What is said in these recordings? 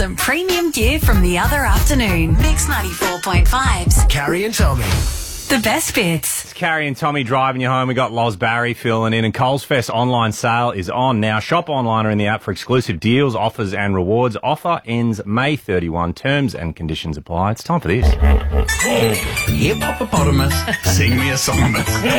Some premium gear from the other afternoon. Mix 94.5's Carrie and Tommy. The best bits. It's Carrie and Tommy driving you home. We got Loz Barry filling in, and Coles Fest online sale is on now. Shop online or in the app for exclusive deals, offers and rewards. Offer ends May 31. Terms and conditions apply. It's time for this. Hippopotamus, sing me a song.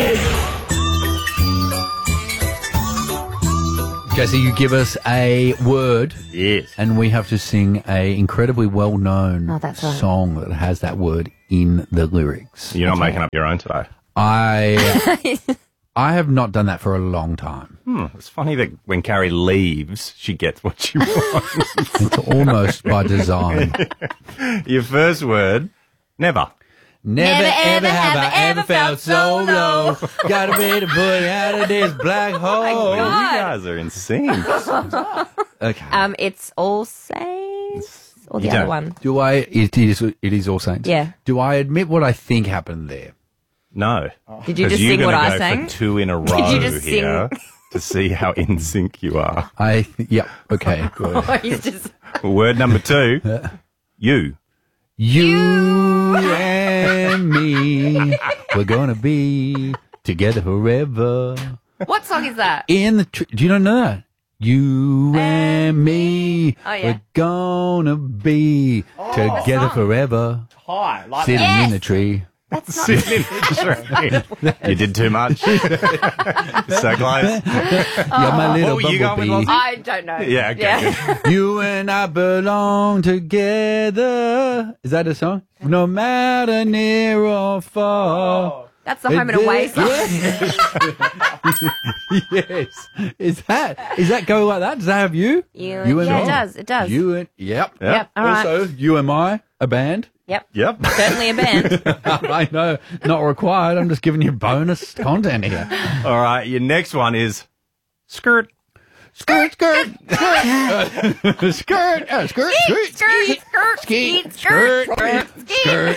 Jesse, you give us a word. Yes. And we have to sing a incredibly well-known that's right. song that has that word in the lyrics. You're not making up your own today. I have not done that for a long time. It's funny that when Carrie leaves, she gets what she wants. It's almost by design. Your first word, never. Never, ever have I ever felt so low. Gotta be the put out of this black hole. You guys are in sync. Okay. It's All Saints or the You other don't. one. Do I? It is All Saints. Yeah. Do I admit what I think happened there? No. Did you 'Cause just you're sing what gonna I go sang? for two in a row you just sing? here to see how in sync you are. Yep. Okay. Good. He's just Word number 2, you. You and me, we're gonna be together forever. what song is that? In the tree. Do you not know that? You and me, Oh, yeah. we're gonna be together forever. Hi. Like Sitting in the tree. You did too much. So close. You're my little what were you going with, bumblebee. Lozzie? I don't know. Yeah, okay, good. You and I belong together. Is that a song? No matter near or far. That's the Home and Away song. Yes. Is that go like that? Does that have you? You and yeah, I? it does. It does. You and yep. Yep. All right. Also, you and I, a band. Yep. Yep. Certainly a band. I know, not required. I'm just giving you bonus content here. All right. Your next one is skirt. Skirt, skirt, skirt, skirt, skirt, skirt, skirt,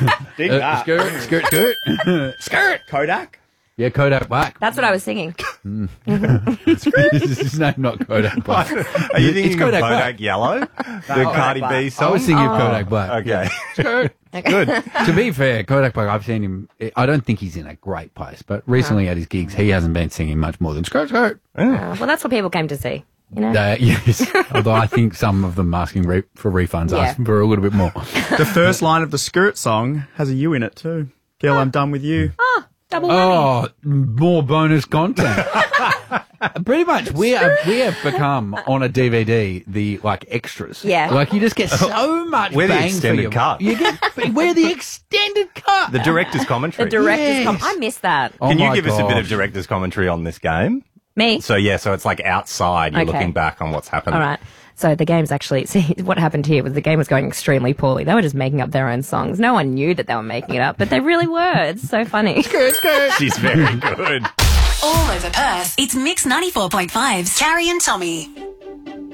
skirt. Kodak. Yeah, Kodak Black. That's what I was singing. Is his name not Kodak Black? Are you thinking It's Kodak of Kodak Black. Yellow? The Cardi B I song? was thinking of Kodak Black. Okay. Skirt. Good. To be fair, Kodak Black, I've seen him. I don't think he's in a great place, but recently at his gigs, he hasn't been singing much more than skirt, skirt. Well, that's what people came to see. You know. Yes, although I think some of them asking for refunds, Yeah. asking for a little bit more. The first line of the Skirt song has a you in it too. Girl, I'm done with you. Double whammy. Oh, more bonus content. Pretty much, we have become on a DVD the extras. Yeah. Like you just get so much. We're the bang extended for your, cut. We're the extended cut. The director's commentary. The director's Yes. I miss that. Oh Can you my give us a bit of gosh. director's commentary on this game? Me. So it's like outside. You're Okay. looking back on what's happened. All right. So the game's actually, see, what happened here was the game was going extremely poorly. They were just making up their own songs. No one knew that they were making it up, but they really were. It's so funny. She's very good. All over Perth, it's Mix 94.5's Carrie and Tommy.